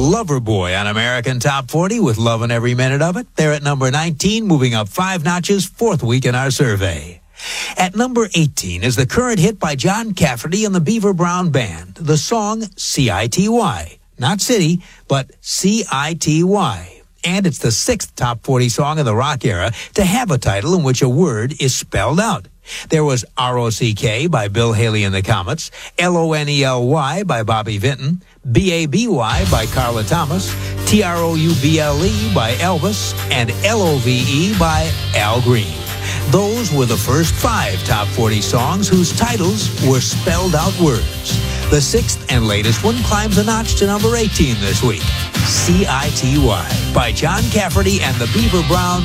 Loverboy on American Top 40 with Lovin' Every Minute of It. They're at number 19, moving up 5 notches, fourth week in our survey. At number 18 is the current hit by John Cafferty and the Beaver Brown Band, the song C-I-T-Y. Not City, but C-I-T-Y. And it's the 6th top 40 song in the rock era to have a title in which a word is spelled out. There was R-O-C-K by Bill Haley and the Comets, L-O-N-E-L-Y by Bobby Vinton, B-A-B-Y by Carla Thomas, T-R-O-U-B-L-E by Elvis, and L-O-V-E by Al Green. Those were the first 5 top 40 songs whose titles were spelled out words. The 6th and latest one climbs a notch to number 18 this week, C-I-T-Y by John Cafferty and the Beaver Brown